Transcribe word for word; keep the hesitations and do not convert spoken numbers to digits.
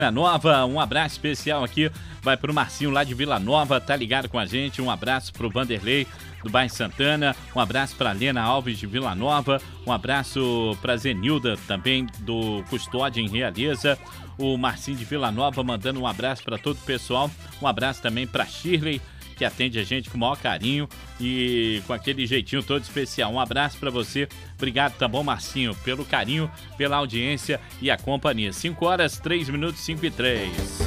Vila Nova, um abraço especial aqui, vai pro Marcinho lá de Vila Nova, tá ligado com a gente, um abraço pro Vanderlei do bairro Santana, um abraço pra Lena Alves de Vila Nova, um abraço pra Zenilda também do Custódia em Realeza, o Marcinho de Vila Nova mandando um abraço pra todo o pessoal, um abraço também pra Shirley, que atende a gente com o maior carinho e com aquele jeitinho todo especial. Um abraço pra você. Obrigado, tá bom, Marcinho, pelo carinho, pela audiência e a companhia. cinco horas, três minutos, cinco e três.